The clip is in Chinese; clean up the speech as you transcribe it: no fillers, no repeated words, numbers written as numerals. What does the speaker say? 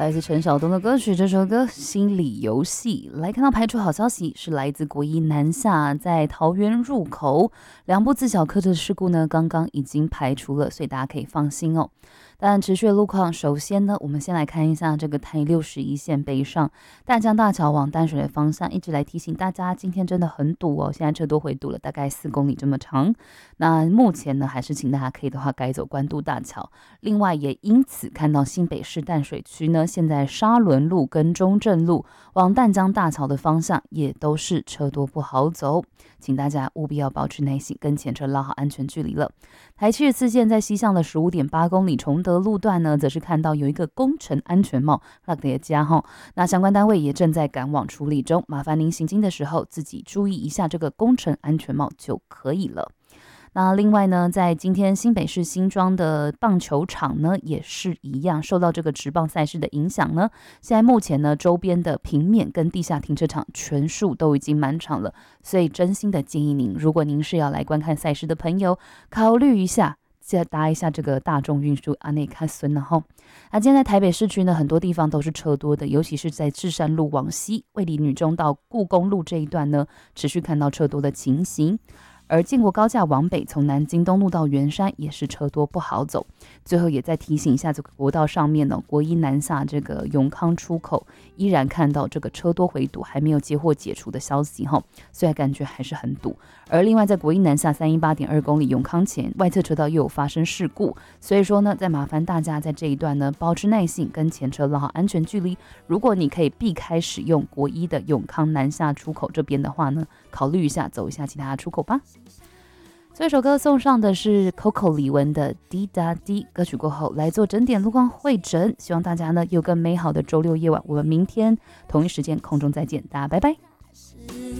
来自陈晓东的歌曲，这首歌《心理游戏》。来看到排除好消息，是来自国一南下，在桃园入口2部自小客车事故呢，刚刚已经排除了，所以大家可以放心哦。但持续的路况，首先呢，我们先来看一下这个台61线北上淡江大桥往淡水的方向，一直来提醒大家，今天真的很堵哦，现在车多回堵了，大概4公里这么长。那目前呢，还是请大家可以的话改走关渡大桥。另外也因此看到新北市淡水区呢，现在沙仑路跟中正路往淡江大桥的方向也都是车多不好走，请大家务必要保持耐心，跟前车拉好安全距离了。台74线在西向的15.8公里崇德路段呢，则是看到有一个工程安全帽拉叠加哈，那相关单位也正在赶往处理中，麻烦您行经的时候自己注意一下这个工程安全帽就可以了。那另外呢，在今天新北市新庄的棒球场呢，也是一样受到这个职棒赛事的影响呢。现在目前呢，周边的平面跟地下停车场全数都已经满场了，所以真心的建议您，如果您是要来观看赛事的朋友，考虑一下。再搭一下这个大众运输阿内卡孙然后，今天在台北市区呢，很多地方都是车多的，尤其是在至善路往西、卫理女中到故宫路这一段呢，持续看到车多的情形。而建国高架往北，从南京东路到圆山也是车多不好走。最后也再提醒一下，这个国道上面呢，国一南下这个永康出口依然看到这个车多回堵，还没有接获解除的消息哈，虽然感觉还是很堵。而另外在国一南下318.2公里永康前外侧车道又有发生事故，所以说呢，再麻烦大家在这一段呢保持耐性，跟前车拉好安全距离。如果你可以避开使用国一的永康南下出口这边的话呢，考虑一下走一下其他的出口吧。这首歌送上的是 Coco 李玟的滴答滴，歌曲过后来做整点路况会诊，希望大家呢有个美好的周六夜晚，我们明天同一时间空中再见，大家拜拜。